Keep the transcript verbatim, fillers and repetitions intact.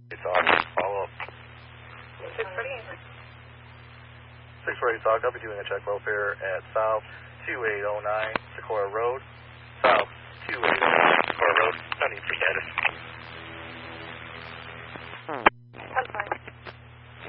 Talk, follow up. six forty-eight. six forty-eight Talk, I'll be doing a check welfare at South two eight oh nine Sequoia Road. South two eight oh nine Sequoia Road. No need for status.